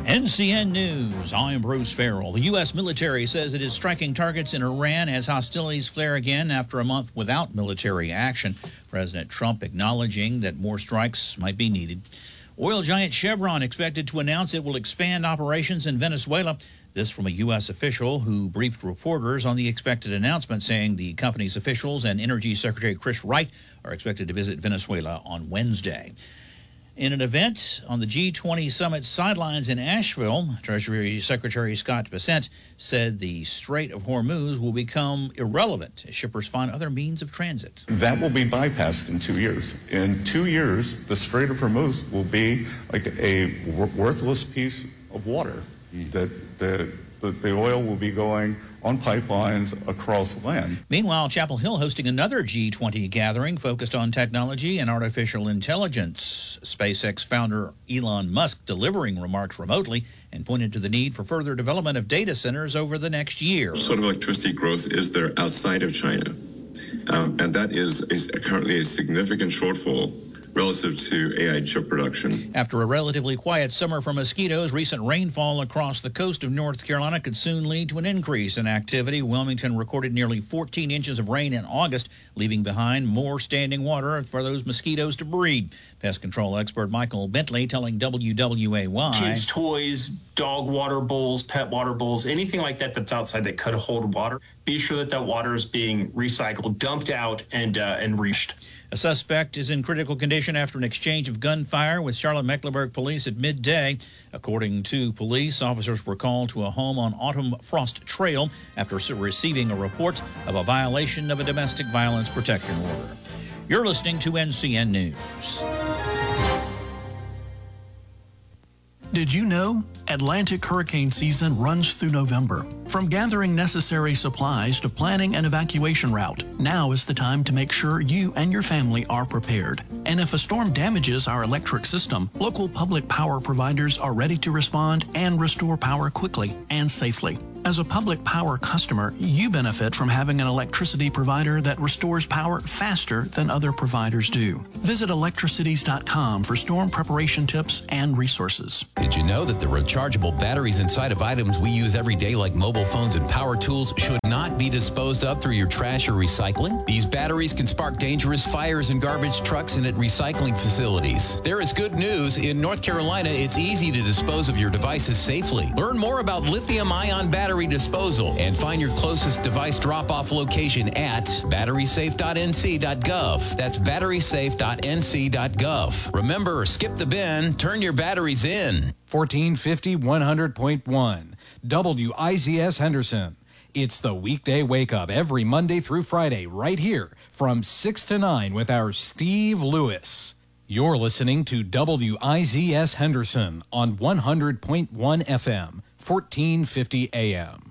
NCN News, I'm Bruce Farrell. The U.S. military says it is striking targets in Iran as hostilities flare again after a month without military action. President Trump acknowledging that more strikes might be needed. Oil giant Chevron expected to announce it will expand operations in Venezuela. This from a U.S. official who briefed reporters on the expected announcement, saying the company's officials and Energy Secretary Chris Wright are expected to visit Venezuela on Wednesday. In an event on the G20 summit sidelines in Asheville, Treasury Secretary Scott Bessent said the Strait of Hormuz will become irrelevant as shippers find other means of transit. That will be bypassed in 2 years. In 2 years, the Strait of Hormuz will be like a worthless piece of water. The oil will be going on pipelines across land. Meanwhile, Chapel Hill hosting another G20 gathering focused on technology and artificial intelligence. SpaceX founder Elon Musk delivering remarks remotely and pointed to the need for further development of data centers over the next year. What sort of electricity growth is there outside of China? And that is currently a significant shortfall relative to AI chip production. After a relatively quiet summer for mosquitoes, recent rainfall across the coast of North Carolina could soon lead to an increase in activity. Wilmington recorded nearly 14 inches of rain in August, leaving behind more standing water for those mosquitoes to breed. Pest control expert Michael Bentley telling WWAY. Kids' toys, dog water bowls, pet water bowls, anything like that that's outside that could hold water, be sure that water is being recycled, dumped out, and reached. A suspect is in critical condition after an exchange of gunfire with Charlotte-Mecklenburg police at midday. According to police, officers were called to a home on Autumn Frost Trail after receiving a report of a violation of a domestic violence protection order. You're listening to NCN News. Did you know? Atlantic hurricane season runs through November. From gathering necessary supplies to planning an evacuation route, now is the time to make sure you and your family are prepared. And if a storm damages our electric system, local public power providers are ready to respond and restore power quickly and safely. As a public power customer, you benefit from having an electricity provider that restores power faster than other providers do. Visit electricities.com for storm preparation tips and resources. Did you know that the rechargeable batteries inside of items we use every day, like mobile phones and power tools, should not be disposed of through your trash or recycling? These batteries can spark dangerous fires in garbage trucks and at recycling facilities. There is good news. In North Carolina, it's easy to dispose of your devices safely. Learn more about lithium-ion battery disposal and find your closest device drop-off location at batterysafe.nc.gov. That's batterysafe.nc.gov. Remember, skip the bin, turn your batteries in. 1450 100.1 WIZS Henderson. It's the weekday wake-up every Monday through Friday right here from 6 to 9 with our Steve Lewis. You're listening to WIZS Henderson on 100.1 FM, 1450 AM.